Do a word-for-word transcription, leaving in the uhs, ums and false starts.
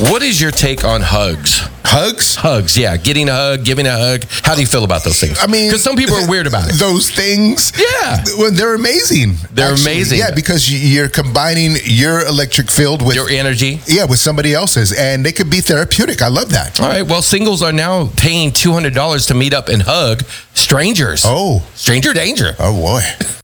What is your take on hugs? Hugs? Hugs, yeah. Getting a hug, giving a hug. How do you feel about those things? I mean, because some people are weird about it. Those things, yeah, well, they're amazing. They're actually. amazing. Yeah, because you're combining your electric field with your energy. Yeah, with somebody else's, and they could be therapeutic. I love that. All right. Well, singles are now paying two hundred dollars to meet up and hug strangers. Oh, stranger danger. Oh boy.